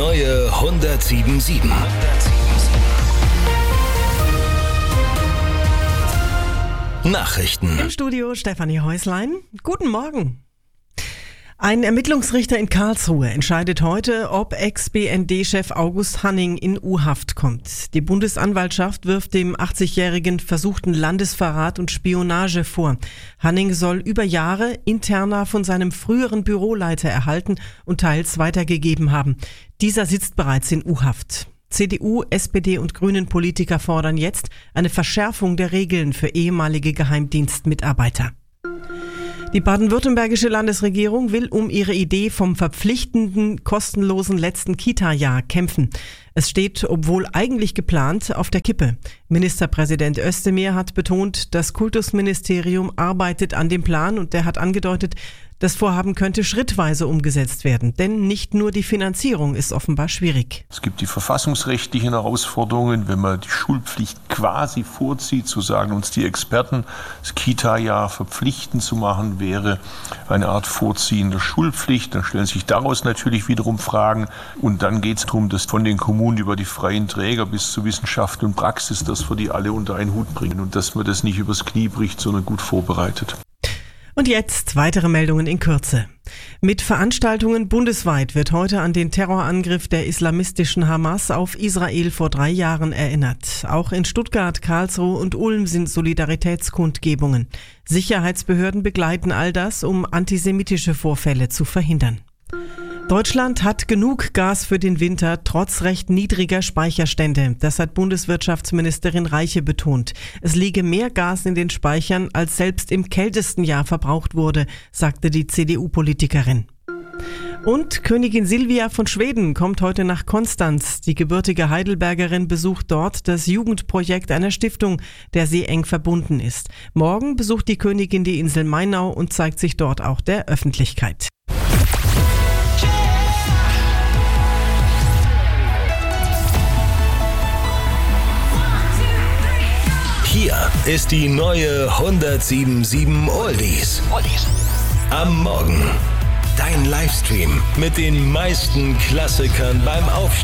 neue 107.7. Nachrichten. Im Studio Stefanie Häuslein. Guten Morgen. Ein Ermittlungsrichter in Karlsruhe entscheidet heute, ob Ex-BND-Chef August Hanning in U-Haft kommt. Die Bundesanwaltschaft wirft dem 80-jährigen versuchten Landesverrat und Spionage vor. Hanning soll über Jahre Interna von seinem früheren Büroleiter erhalten und teils weitergegeben haben. Dieser sitzt bereits in U-Haft. CDU, SPD und Grünen-Politiker fordern jetzt eine Verschärfung der Regeln für ehemalige Geheimdienstmitarbeiter. Die baden-württembergische Landesregierung will um ihre Idee vom verpflichtenden, kostenlosen letzten Kita-Jahr kämpfen. Es steht, obwohl eigentlich geplant, auf der Kippe. Ministerpräsident Özdemir hat betont, das Kultusministerium arbeitet an dem Plan und er hat angedeutet, das Vorhaben könnte schrittweise umgesetzt werden, denn nicht nur die Finanzierung ist offenbar schwierig. Es gibt die verfassungsrechtlichen Herausforderungen, wenn man die Schulpflicht quasi vorzieht, zu sagen uns die Experten, das Kita-Jahr verpflichtend zu machen, wäre eine Art Vorziehen der Schulpflicht. Dann stellen sich daraus natürlich wiederum Fragen und dann geht es darum, dass von den Kommunen über die freien Träger bis zu Wissenschaft und Praxis, dass wir die alle unter einen Hut bringen und dass man das nicht übers Knie bricht, sondern gut vorbereitet. Und jetzt weitere Meldungen in Kürze. Mit Veranstaltungen bundesweit wird heute an den Terrorangriff der islamistischen Hamas auf Israel vor 3 Jahren erinnert. Auch in Stuttgart, Karlsruhe und Ulm sind Solidaritätskundgebungen. Sicherheitsbehörden begleiten all das, um antisemitische Vorfälle zu verhindern. Deutschland hat genug Gas für den Winter, trotz recht niedriger Speicherstände. Das hat Bundeswirtschaftsministerin Reiche betont. Es liege mehr Gas in den Speichern, als selbst im kältesten Jahr verbraucht wurde, sagte die CDU-Politikerin. Und Königin Silvia von Schweden kommt heute nach Konstanz. Die gebürtige Heidelbergerin besucht dort das Jugendprojekt einer Stiftung, der sie eng verbunden ist. Morgen besucht die Königin die Insel Mainau und zeigt sich dort auch der Öffentlichkeit. Hier ist die neue 107.7 Oldies. Am Morgen. Dein Livestream mit den meisten Klassikern beim Aufstehen.